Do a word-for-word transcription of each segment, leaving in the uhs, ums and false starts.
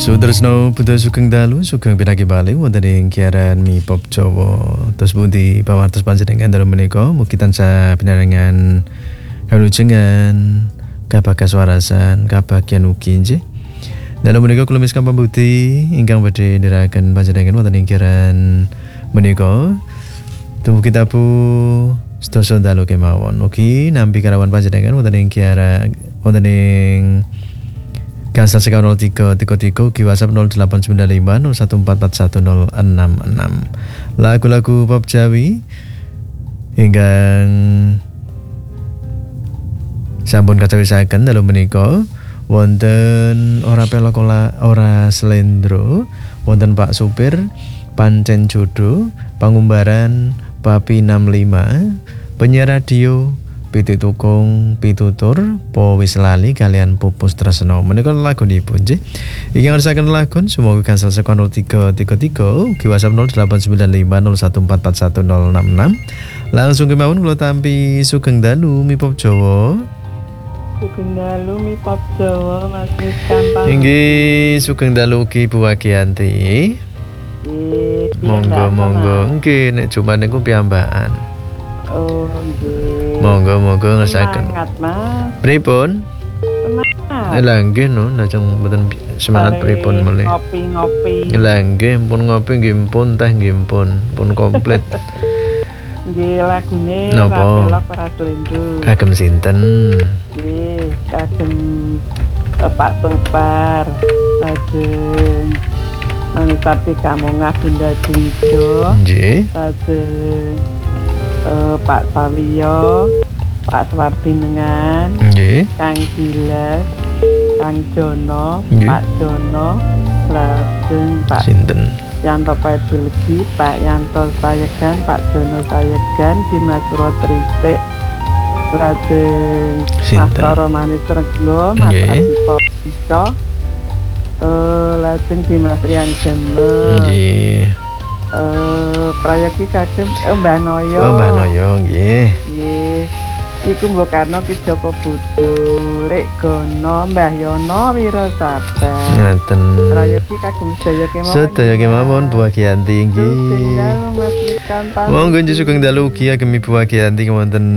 Sutresno Buddha Sugeng Dalu Sugeng Pinagi Bali wonten ing siaran Mi Pop Jawa. Terus pundi pawartos panjenengan dalu menika mugi tansah pinaringan kalujengan, kabagas warasan, kabagian ugi nggih. Dalu menika kula miskan pambudi ingkang badhe nindakaken panjenengan wonten ing siaran menika. Tumugi tabu sedasa dalu kemawon. Mugi nampi karawan panjenengan wonten ing siaran wonten ing Gansal Seka nol tiga tiga tiga Ugi WhatsApp nol delapan sembilan lima nol satu empat empat satu nol enam enam. Lagu-lagu pop Jawi ingkang sampun kacawisaken dalu menika wonten ora pelok ora slendro, wonten Pak Supir pancen jodoh, pangumbaran Papi enam lima, penyiar radio Pitu Tukung Pitutur po wis lali kalian pupus tresno menika lagu nipun nggih. Iki ngarsaken lagu semoga Gansal Seka nol tiga tiga tiga ugi WhatsApp nol delapan sembilan lima nol satu empat empat satu nol enam enam. Langsung kemawon kula tampi Sugeng Dalu Mi Pop Jawa. Sugeng Dalu Mi Pop Jawa Mas Miskan. Inggih Sugeng Dalu Ki Bu Wagiyanti. Monggo monggo nggih nek Jumat niku piyambakan. Oh nggih. Monggo-monggo ngesaken. Semangat Mas. Pripun? Semangat. Lah nggih no, lajeng mboten semangat pripun melih. Ngopi-ngopi. Lah nggih pun ngopi nggih pun teh nggih pun pun komplit. Nggih lagune Napa? Pelok Paradondo. Kagem sinten? Nggih kagem eh, Pak Topar. Lajeng Manutati Kamongah Bunda Dijo. Nggih. Lajeng Uh, Pak Salio, Pak Swardinengan, Nggih. Kang Gilas, Kang Jono, Nggih. Pak Jono, lajeng Pak Sinten? Yanto Paidulgi, Pak Yanto Sayegan, Pak Jono Sayegan, Dimas Rodrisik, lajeng Mas Sinten? Toro Manis Reglo, Mas Nggih. Adipo Pico, uh, lajeng Dimas Rian Jemel. Nggih. Eh, prayogi kagem eh, Mbah Noyo. Oh Mbah Noyo nggih. Nggih. Iku Mbok Karno Ki Joko Budo, Rek Gono, Mbah Yono Wirasabda. Ngaten. Prayogi kagem sedaya kemawon. Sedaya kemawon Bu Wagiyanti nggih. Monggo njuk Sugeng Dalu ugi agem Ibu Wagiyanti wonten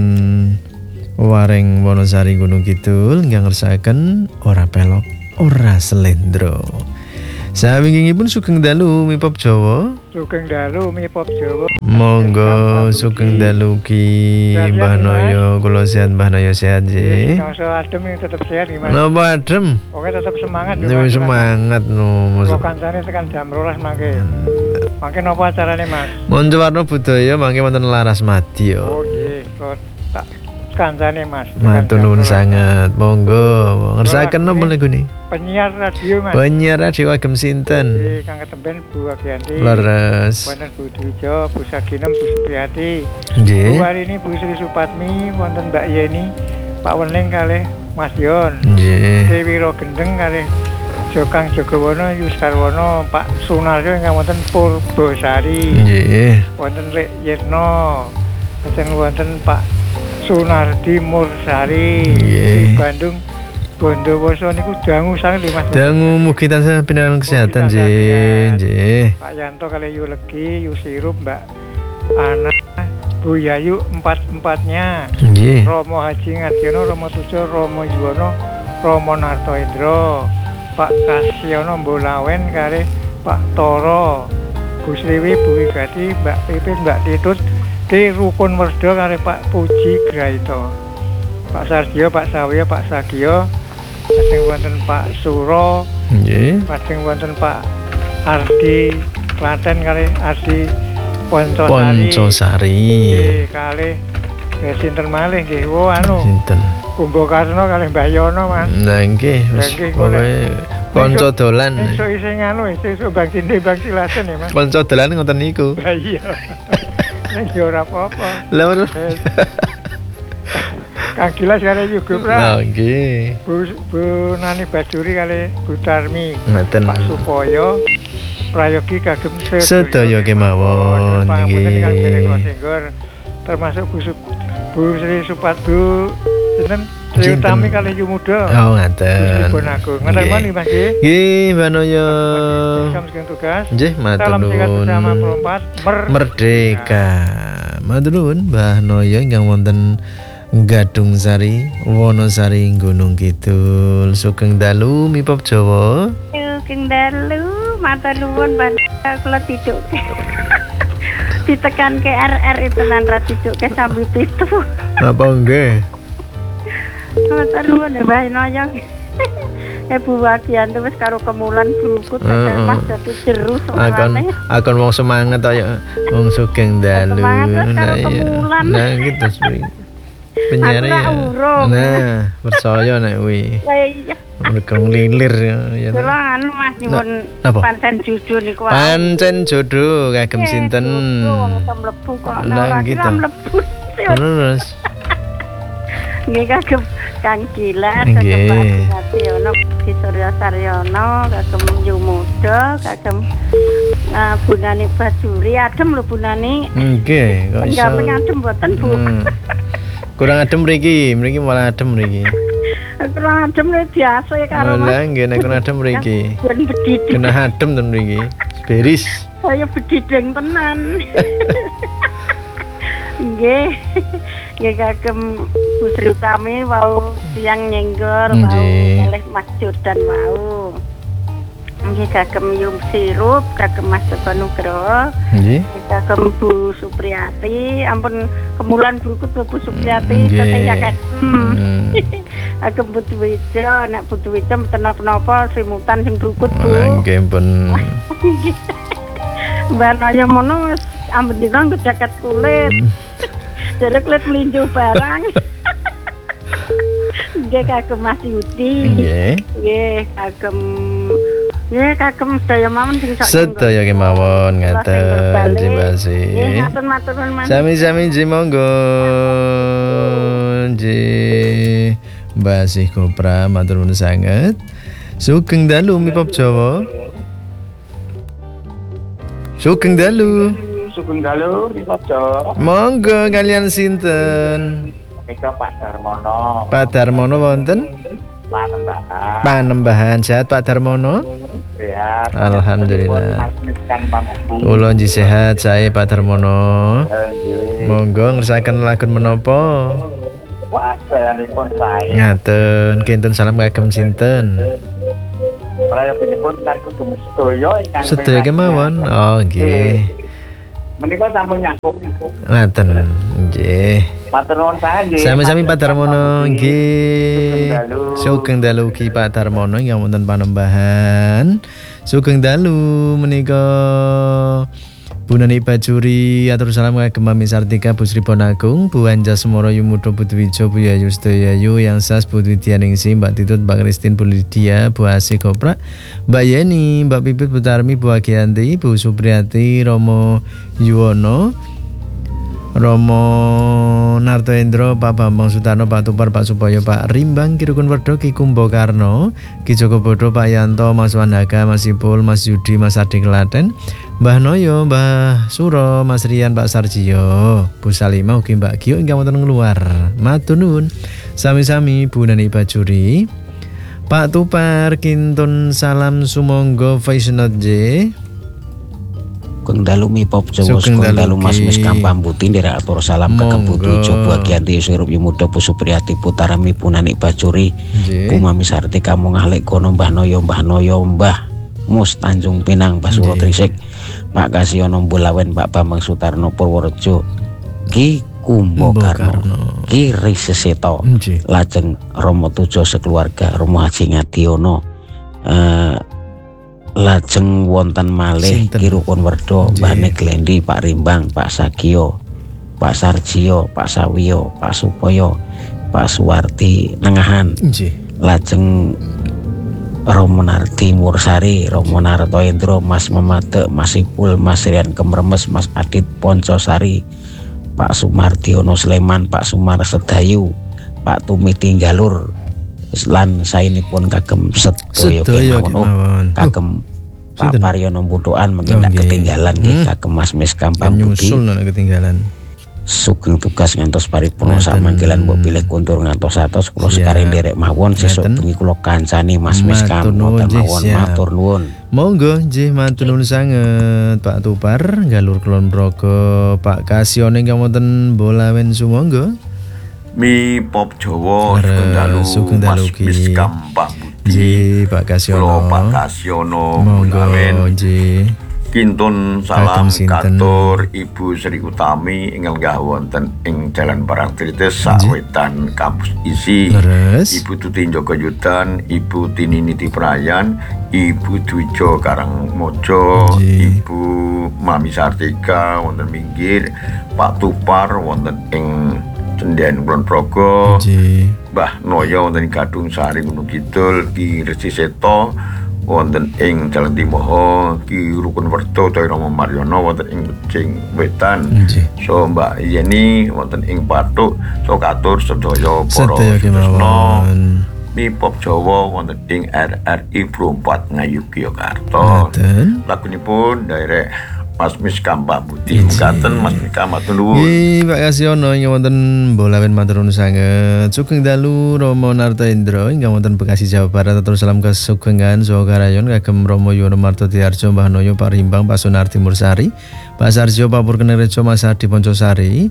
Waring Wonosari Gunung Kidul ingkang ngersakaken ora pelok ora slendro. Sawingkingipun Sugeng Dalu Mi Pop Jawa. Sugeng Dalu Mi Pop Jawa. Monggo Sugeng Dalu Ki Mbah Noyo, kula sehat Mbah Noyo sehat nggih. Nggak usah adem yang tetap sehat gimana? Napa adem? Pokoknya tetap semangat. Wis semangat no. Kalau kancane tekan jam rolas mangke. Mangke napa acarane Mas? Monco Warna Budaya mangke wonten Laras Madya. Oh nggih, kok tak kancane Mas. Matur nuwun sanget. Monggo ngersakaken napa niku niki? Penyiar radio Mas. Penyiar radio agem sinten? Nggih, Kang Ketemben Bu Wagiyanti. Leres. Wonten Bu Dwijo, Bu Saginem, Bu Supriyati. Nggih. Bu hari ini Bu Sri Supatmi, wonten Mbak Yeni, Pak Wening kalih Mas Yon. Nggih. Dewi Rogendeng kalih Jokang Jogowono, Yuskarwono, Pak Sunaryo ingkang wonten Purbosari. Nggih. Wonten Rek Yetno. Lajeng wonten Pak Sunardi Mursari. Nggih. Di Bandung Bondowoso niku dangu sanget lho Mas. Dangu mugi tansah pinaringan kesehatan nggih. Nggih. Pak Yanto kali Yulegi, Yusirup, Mbak Ana, Bu Yayu empat-empatnya. Nggih. Romo Haji Ngadiono, Romo Tujo, Romo Yuwono, Romo Nartoindro, Pak Kasyono Mbolawen kali Pak Toro, Bu Sriwi, Bu Wigati, Mbak Pipin, Mbak Titut, di Rukun Merdo kali Pak Puji Graito, Pak Sargio, Pak Sawyo, Pak Sagio, lajeng wonten Pak Suro, Nggih. lajeng wonten Pak Ardi Klaten kali Ardi Poncosari. Poncosari. Nggih, kali eh, sinten malih nggih. Oh anu, Sinten? Kumbakarna kali Mbah Yono Mas. Lah nggih, wis Nggih, pokoke kanca dolan. Esuk isih nganu, esuk Bang Cinde Bang Silasen ya Mas. Kanca dolan ngoten niku. Lah iya. Nek yo ora apa-apa. Lah ora. Kang Gilas kali juga Pra. Lah nggih. Bu, Bu Nani Baduri kali Bu Tarmi. Ngoten. Pak Supoyo prayogi kagem Sedaya kemawon nggih. termasuk Bu, Sup, Bu Sri Supat Bu sinten Sri Utami kali Yumuda. Oh ngaten. Pun aku. Ngaten mani Mas nggih. Nggih, Mbak Noyo. Sampun tugas. Nggih, matur Salam sehat nuwun. bersama perempat Merdeka. Matur nuwun Mbah Noyo ingkang wonten Gadung Sari, Wonosari, Gunung Kidul. Sugeng dalu mipop Jawa. Sugeng dalu, matur nuwun Mbak kula tiduk. Ditekan ke R R itu nan ra tiduk ke sambil pitu. Apa nggih? Matur nuwun Mbah Noyo. Ibu bagian wis karo kemulan brukut Heeh. Mas dadi jeru Akon soalane. akon wong semangat ayo wong sugeng dalu. Semangat terus karo Nah, iya. kemulan. Nah gitu sih. Penyiar Aku ra ya. urung. Nah, percaya nek kuwi. Lah iya. Mereka lilir ya. ya. Kula anu Mas nyuwun Napa? pancen jujur niku wae. Pancen jodoh kagem sinten. Wong iso mlebu kok Lah, ora gitu. kira mlebu. Terus Nggih kagem Kang Gilas, Nggih. kagem Pak Suryono, Ki Surya Saryono, kagem Yumuda, kagem uh, Bunani Bajuri, adem lho Bunani. nggih kok iso. Enggak adem mboten Bu. Hmm. Kurang adem mriki, mriki malah adem mriki. Kurang adem lho biasa ya karo Mas. Lah nggih nek kurang adem mriki. Ben bediding. Kena adem ten mriki. Beris. Saya bediding tenan. Nggih. Nggih kagem Bu Sri Utami wau tiyang nyenggor wau Nggih. kalih Mas Jordan wau. Nggih kagem Yung Sirup, kagem Mas Joko Nugroho, Nggih. kagem Bu Supriyati, ampun kemulan brukut Bu Supriyati Nggih. teteh yaket. Hmm. Hmm. Kagem Putu Wijo, nek Putu Wijo mboten napa-napa Srimutan sing brukut Bu. Lah nggih pun. Mbak Noyo mono wis ambek dina jaket kulit. Jadi kulit melinjo barang. Nggih kagem Mas Yudi. Nggih. Nggih kagem nggih kagem sedaya mawon sing sak Sedaya kemawon ngaten terima Nggih kasih. ngaten matur nuwun Mas. Sami-sami ji monggo. Ji Mbah Sih Kopra matur nuwun sanget. Sugeng dalu mipop Jawa. Sugeng dalu. Sugeng dalu Dipojo. Monggo kalian sinten? Eka Pak Darmono. Pak Darmono wonten Panembahan. Panembahan sehat Pak Darmono? Sehat. Alhamdulillah. Mas Miskan Pamungku. Kula nji sehat saya Pak Darmono. Nggih. Monggo ngersakaken lagun menapa? Wajanipun saya. Ngaten, kinten salam kagem sinten? Prayopipun kan kudu sedaya ingkang Sedaya kemawon. Oh nggih. Menika sampun nyangkut. Ngaten. Nggih. Matur nuwun sanget. Sami-sami Pak Darmono nggih. Sugeng dalu Ki Pak Darmono yang wonten Panembahan. Sugeng dalu menika Bu Nani Bajuri atur salam kagem Mami Sartika Bu Sri Ponagung, Bu Anjas Moro Yumudo Bu Dwijo Bu Yayu Sedayayu yang sas Bu Widyaningsi Mbak Titut Mbak Kristin Bu Lydia Bu Asih Kopra Mbak Yeni Mbak Pipit Bu Tarmi Bu Agianti Bu Supriyati Romo Yuwono Romo Nartoendro Pak Bambang Sutarno Pak Tupar Pak Supoyo Pak Rimbang Ki Rukun Werdo Ki Kumbo Karno Ki Joko Bodo Pak Yanto Mas Wandaga Mas Ipul Mas Yudi Mas Adi Klaten Mbah Noyo Mbah Suro Mas Rian Pak Sarjio Bu Salima ugi Mbak Gio ingkang wonten ngluar matur nuwun sami-sami Bu Nani Bajuri Pak Tupar kintun salam sumangga voice note J. Sugeng dalu mipop Jawa, Sugeng sugeng dalu dalu Mas Ki. Miskan Pambuti nderek atur salam kagem Monggo. Putu Coba Gianti Surup Yumuda Bu Supriyati Putarami Punani Bajuri Nggih. Bu Mami Sartika Mungah Lek Kono Mbah Noyo Mbah Noyo Mbah Mus Tanjung Pinang Mbah Suro Nggih. Trisik Pak Kasyono Bulawen Pak Bambang Sutarno Purworejo Ki Kumbo Kumbo Karno Karno. Ki Riseseto Nggih. lajeng Romo Tujo sekeluarga Romo Haji Ngadiono eh, lajeng wonten malih Sinten? Ki Rukun Werdo Nggih. Mbah Neglendi Pak Rimbang Pak Sagio Pak Sarjio Pak Sawiyo Pak Supoyo Pak Suwarti Nengahan Nggih. lajeng Romo Narti Mursari Romo Nartoendro Mas Memate Mas Ipul Mas Rian Kemremes Mas Adit Poncosari Pak Sumardiono Sleman Pak Sumar Sedayu Pak Tumiti Galur lan saenipun kagem sedaya Sedaya kemawon. Oh, kemawon. kagem Pak sinten? Pariono Budokan Oh, mungkin tak nggih. ketinggalan nggih Hmm. kagem Mas Miskan Nyusul Pambuti nang ketinggalan. sugeng tugas ngantos paripurna Ngaten. samanggilan mbok pilih kuntur ngantos atos kula Siap. sekare nderek mawon sesuk Ngaten. bengi kula kancani Mas Miska Matur nuwun, wonten nggih, mawon siap. matur nuwun. Monggo nggih matur nuwun sanget Pak Tupar galur Kulon Progo Pak Kasione ingkang wonten Bolawen sumangga. Mi pop Jawa Leres, sugeng dalu sugeng dalu Mas ki. Miskam Pak Budi. Nggih Pak Kula Kasiono. Pak Kasiono Monggo Bulawen. nggih. Kintun salam Kagem sinten? katur Ibu Sri Utami ingkang nggah wonten ing Jalan Parangtritis sawetan kampus isi. Leres. Ibu Tuti Joko Yudan, Ibu Tini Niti Prayan, Ibu Dwijo Karangmojo, Nggih. Ibu Mami Sartika wonten minggir, Pak Tupar wonten ing Cendhen Kulon Progo, Nggih. Mbah Noyo wonten ing Gadung Sari Gunung Kidul, Ki Resi Seto wonten ing Jalan Timoho, Ki Rukun Werto Toy Romo Mariono wonten ing Kucing Wetan. Nggih. So Mbak Yeni wonten ing Patuk, so katur sedaya para Sedaya sutresna kemawon. Mi pop Jawa wonten ing R R I Prompat Ngayogyakarta. Ngaten. Lagunipun daerah Mas Miskam Pak Budi. Iji. Mugaten Mas Miskam matur nuwun. Nggih Pak Kasiono ingkang wonten Bolawen matur nuwun sanget. Sugeng dalu Romo Narto Indro ingkang wonten Bekasi Jawa Barat atur salam kasugengan saha karayon kagem Romo Yono Marto Diarjo Mbah Noyo Pak Rimbang Pak Sunarti Mursari Pak Sarjo Pak Purkenerejo Mas Ardi Poncosari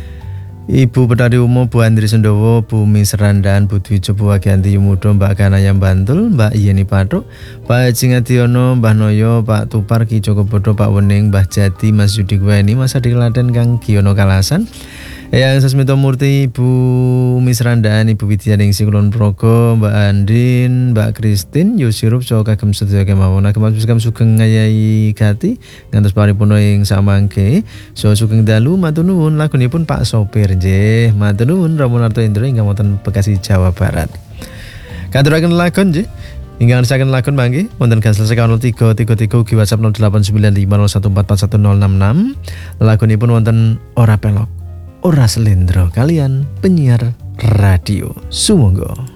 Ibu Petari Umum Bu Andri Sendowo Bu Misrandan Bu Dwijo Bu Wagianti Yumudo Mbak Kanayam Bantul Mbak Yeni Patuk Pak Haji Ngadiono Mbah Noyo Pak Tupar Ki Joko Bodo Pak Wening Mbah Jati Mas Yudi Gweni Mas Adi Klaten Kang Giono Kalasan Eyang Sasmito Murti Ibu Misrandan Ibu Widyaningsih Kulon Progo Mbak Andin Mbak Kristin Yusirup so kagem sedaya kemawon agem Mas Miskam sugeng ngayahi gati ngantos paripurna ing samangke so sugeng dalu matur nuwun lagunipun Pak Sopir nggih matur nuwun Romo Narto Indro ingkang wonten Bekasi Jawa Barat. Katuraken lakon nggih ingkang ngersaken lakon mangke wonten gangsal sekawan nol tiga tiga tiga ugi WhatsApp nol delapan sembilan lima nol satu empat empat satu nol enam enam lagunipun wonten Ora Pelok Ora Selendro kalian penyiar radio sumangga.